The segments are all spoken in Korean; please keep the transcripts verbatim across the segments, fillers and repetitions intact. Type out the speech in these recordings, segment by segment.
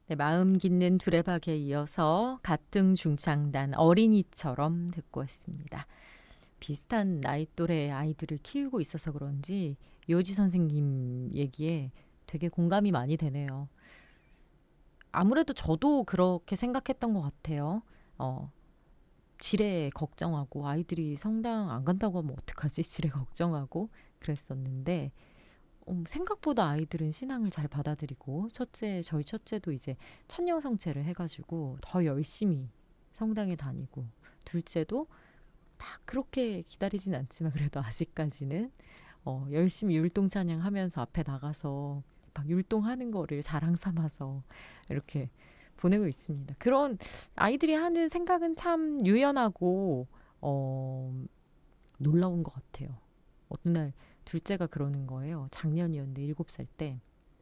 네, 마음 깊는 두레박에 이어서 가등 중창단 어린이처럼 듣고 왔습니다. 비슷한 나이 또래 아이들을 키우고 있어서 그런지 요지 선생님 얘기에 되게 공감이 많이 되네요. 아무래도 저도 그렇게 생각했던 것 같아요. 어, 지레 걱정하고 아이들이 성당 안 간다고 하면 어떡하지? 지레 걱정하고 그랬었는데 음, 생각보다 아이들은 신앙을 잘 받아들이고 첫째 저희 첫째도 이제 천녀성체를 해가지고 더 열심히 성당에 다니고 둘째도 막 그렇게 기다리진 않지만 그래도 아직까지는 어, 열심히 율동 찬양하면서 앞에 나가서 막 율동하는 거를 자랑 삼아서 이렇게 보내고 있습니다. 그런 아이들이 하는 생각은 참 유연하고 어, 놀라운 것 같아요. 어느 날 둘째가 그러는 거예요. 작년이었는데 일곱 살 때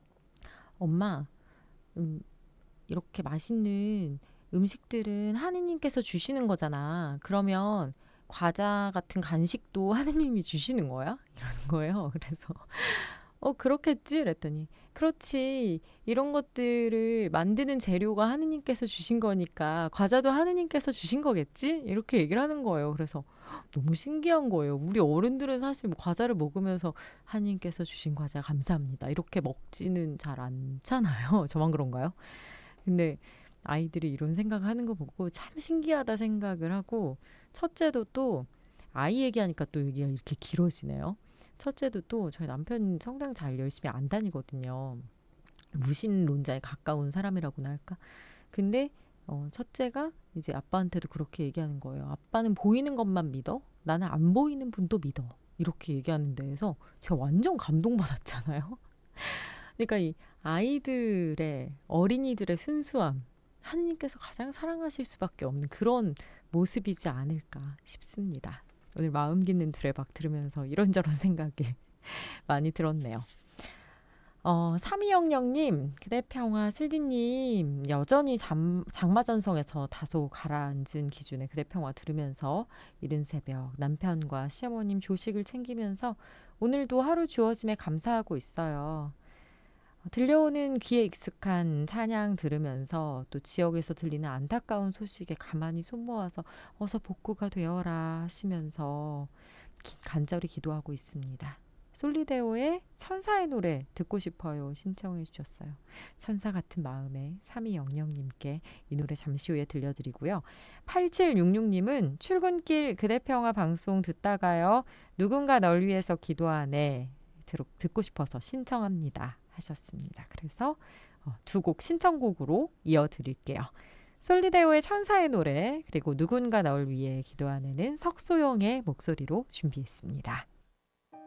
엄마 음, 이렇게 맛있는 음식들은 하느님께서 주시는 거잖아. 그러면 과자 같은 간식도 하느님이 주시는 거야? 이러는 거예요. 그래서 어 그렇겠지? 그랬더니 그렇지. 이런 것들을 만드는 재료가 하느님께서 주신 거니까 과자도 하느님께서 주신 거겠지? 이렇게 얘기를 하는 거예요. 그래서 너무 신기한 거예요. 우리 어른들은 사실 뭐 과자를 먹으면서 하느님께서 주신 과자 감사합니다. 이렇게 먹지는 잘 않잖아요. 저만 그런가요? 근데 아이들이 이런 생각하는 거 보고 참 신기하다 생각을 하고 첫째도 또 아이 얘기하니까 또 얘기가 이렇게 길어지네요. 첫째도 또 저희 남편 성당 잘 열심히 안 다니거든요. 무신론자에 가까운 사람이라고나 할까? 근데 어, 첫째가 이제 아빠한테도 그렇게 얘기하는 거예요. 아빠는 보이는 것만 믿어. 나는 안 보이는 분도 믿어. 이렇게 얘기하는 데에서 제가 완전 감동받았잖아요. 그러니까 이 아이들의 어린이들의 순수함 하느님께서 가장 사랑하실 수밖에 없는 그런 모습이지 않을까 싶습니다. 오늘 마음 깊는 두레박 들으면서 이런저런 생각이 많이 들었네요. 어, 삼이영영님, 그대평화 슬디님, 여전히 잠, 장마전성에서 다소 가라앉은 기준의 그대평화 들으면서 이른 새벽 남편과 시어머님 조식을 챙기면서 오늘도 하루 주어짐에 감사하고 있어요. 들려오는 귀에 익숙한 찬양 들으면서 또 지역에서 들리는 안타까운 소식에 가만히 손모아서 어서 복구가 되어라 하시면서 기- 간절히 기도하고 있습니다. 솔리데오의 천사의 노래 듣고 싶어요 신청해 주셨어요. 천사 같은 마음에 삼이영영님께 이 노래 잠시 후에 들려드리고요. 팔칠육육님은 출근길 그대평화 방송 듣다가요. 누군가 널 위해서 기도하네 듣고 싶어서 신청합니다 하셨습니다. 그래서 어, 두 곡 신청곡으로 이어드릴게요. 솔리데오의 천사의 노래 그리고 누군가 널 위해 기도하는 석소영의 목소리로 준비했습니다.